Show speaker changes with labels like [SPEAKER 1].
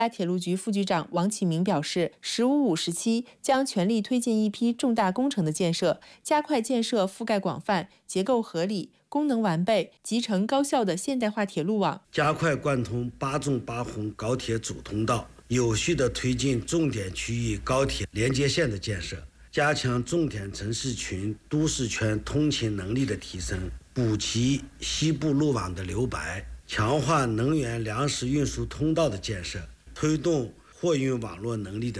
[SPEAKER 1] 铁路局副局长王启明表示，“15-5时期将全力推进一批重大工程的建设，加快建设覆盖广泛、结构合理、功能完备、集成高效的现代化铁路网，
[SPEAKER 2] 加快贯通8纵8横高铁主通道，有序地推进重点区域高铁连接线的建设，加强重点城市群、都市圈通勤能力的提升，补齐西部路网的留白，强化能源粮食运输通道的建设，推动货运网络能力的